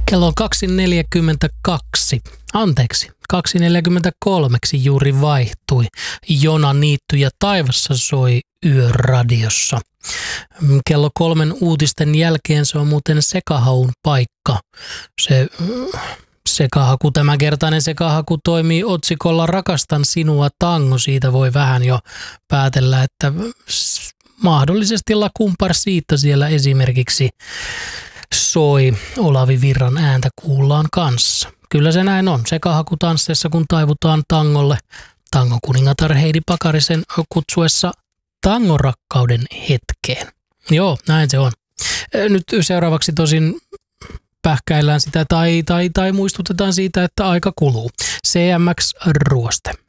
Kello on 2.42. Anteeksi, 2.43 juuri vaihtui. Jona Niitty ja taivassa soi Yöradiossa. Kello 3 uutisten jälkeen se on muuten sekahaun paikka. Se sekahaku, tämänkertainen sekahaku toimii otsikolla Rakastan sinua tango. Siitä voi vähän jo päätellä, että mahdollisesti La Comparsita siellä esimerkiksi soi. Olavi Virran ääntä kuullaan kanssa. Kyllä se näin on. Sekahaku tansseissa, kun taivutaan tangolle. Tangon kuningatar Heidi Pakarisen kutsuessa tangorakkauden hetkeen. Joo, näin se on. Nyt seuraavaksi tosin pähkäillään sitä tai muistutetaan siitä, että aika kuluu. CMX Ruoste.